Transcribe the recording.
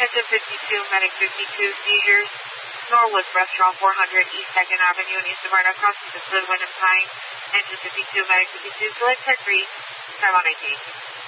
Engine 52, Medic 52, seizures. Norwood Restaurant 400 East 2nd Avenue in East Smyrna, crossing the Wyndham Pine. Engine 52, Medic 52, select tech 3, 5 on 88.